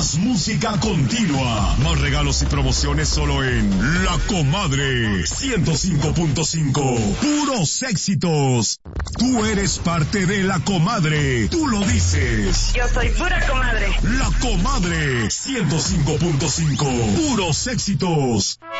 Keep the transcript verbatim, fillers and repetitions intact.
Más música continua. Más regalos y promociones solo en La Comadre. ciento cinco punto cinco. Puros éxitos. Tú eres parte de La Comadre. Tú lo dices. Yo soy pura comadre. La Comadre. ciento cinco punto cinco. Puros éxitos.